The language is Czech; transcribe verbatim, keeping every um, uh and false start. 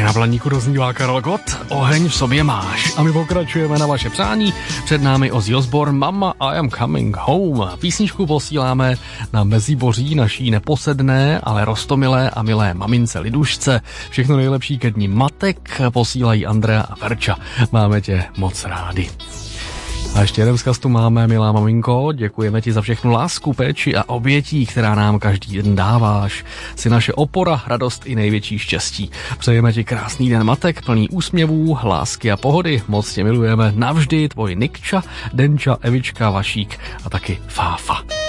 Na Blaníku doznívá Karel Gott, Oheň v sobě máš. A my pokračujeme na vaše přání. Před námi Ozzy Osbourne, Mama I am coming home. Písničku posíláme na Meziboří naší neposedné, ale roztomilé a milé mamince Lidušce. Všechno nejlepší ke dní matek posílají Andrea a Verča. Máme tě moc rádi. A ještě jeden vzkaz tu máme, milá maminko, děkujeme ti za všechnu lásku, péči a obětí, která nám každý den dáváš. Jsi naše opora, radost i největší štěstí. Přejeme ti krásný den matek, plný úsměvů, lásky a pohody. Moc tě milujeme navždy, tvoj Nikča, Denča, Evička, Vašík a taky Fáfa.